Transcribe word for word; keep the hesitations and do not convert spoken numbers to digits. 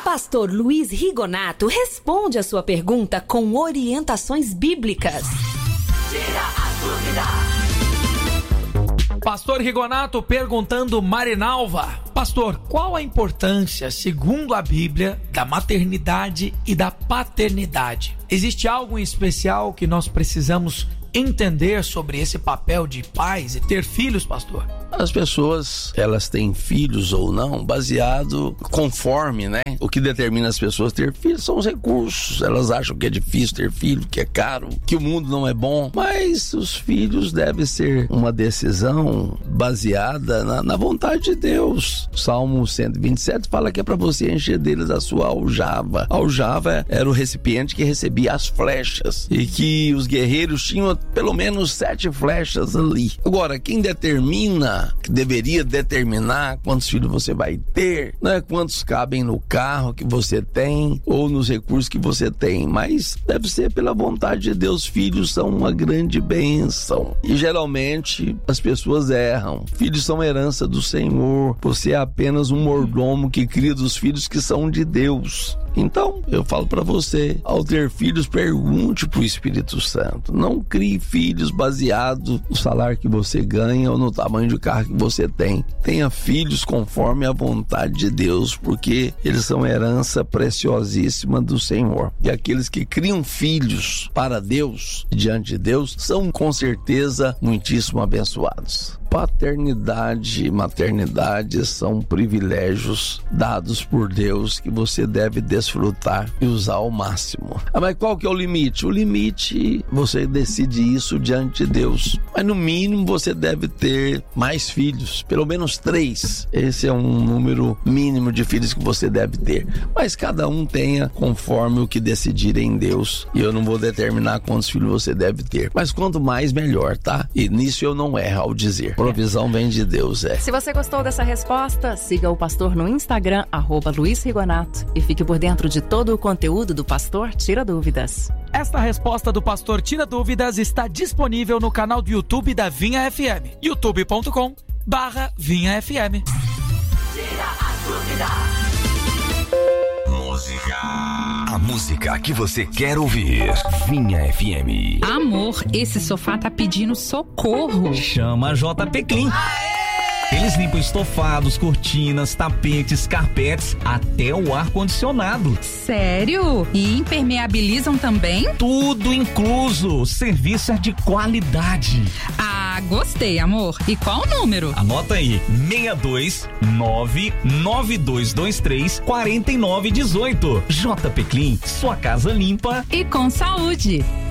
Pastor Luiz Rigonato responde a sua pergunta com orientações bíblicas. Tira a dúvida. Pastor Rigonato perguntando Marinalva: Pastor, qual a importância, segundo a Bíblia, da maternidade e da paternidade? Existe algo em especial que nós precisamos entender sobre esse papel de pais e ter filhos, pastor? As pessoas, elas têm filhos ou não, baseado conforme, né? O que determina as pessoas ter filhos são os recursos. Elas acham que é difícil ter filho, que é caro, que o mundo não é bom. Mas os filhos devem ser uma decisão baseada na, na vontade de Deus. Salmo cento e vinte e sete fala que é para você encher deles a sua aljava. A aljava era o recipiente que recebia as flechas e que os guerreiros tinham pelo menos sete flechas ali. Agora, quem determina, que deveria determinar quantos filhos você vai ter, não é quantos cabem no carro que você tem ou nos recursos que você tem, mas deve ser pela vontade de Deus. Filhos são uma grande bênção e geralmente as pessoas erram. Filhos são herança do Senhor. Você é apenas um mordomo que cria dos filhos que são de Deus. Então, eu falo para você, ao ter filhos, pergunte pro Espírito Santo. Não crie filhos baseado no salário que você ganha ou no tamanho de carro que você tem. Tenha filhos conforme a vontade de Deus, porque eles são herança preciosíssima do Senhor. E aqueles que criam filhos para Deus, diante de Deus, são com certeza muitíssimo abençoados. Paternidade e maternidade são privilégios dados por Deus que você deve desfrutar e usar ao máximo. Ah, mas qual que é o limite? O limite, você decide isso diante de Deus. Mas no mínimo você deve ter mais filhos, pelo menos três. Esse é um número mínimo de filhos que você deve ter. Mas cada um tenha conforme o que decidir em Deus. E eu não vou determinar quantos filhos você deve ter. Mas quanto mais, melhor, tá? E nisso eu não erro ao dizer. Provisão vem de Deus, é. Se você gostou dessa resposta, siga o pastor no Instagram, arroba Luiz Rigonato, e fique por dentro de todo o conteúdo do Pastor Tira Dúvidas. Esta resposta do Pastor Tira Dúvidas está disponível no canal do YouTube da Vinha F M, youtube ponto com barra Vinha F M. Tira a dúvida. Música. A música que você quer ouvir. Vinha F M. Amor, esse sofá tá pedindo socorro. Chama a J P Clean. Eles limpam estofados, cortinas, tapetes, carpetes, até o ar-condicionado. Sério? E impermeabilizam também? Tudo incluso. Serviço é de qualidade. Ah, gostei, amor. E qual o número? Anota aí, seis dois nove nove dois dois três quatro nove um oito. J P Clean, sua casa limpa e com saúde.